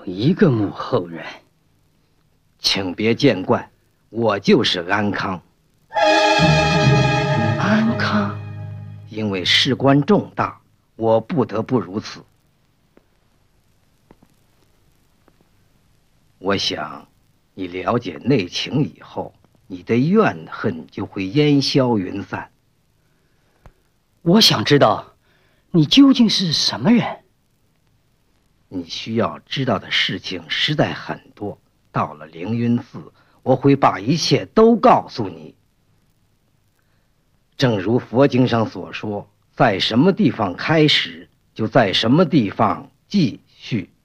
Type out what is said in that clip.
一个幕后人。 请别见怪，我就是安康。 安康， 因为事关重大，我不得不如此。我想，你了解内情以后，你的怨恨就会烟消云散。 我想知道，你究竟是什么人？ 你需要知道的事情实在很多。到了凌云寺，我会把一切都告诉你。正如佛经上所说，在什么地方开始，就在什么地方继续。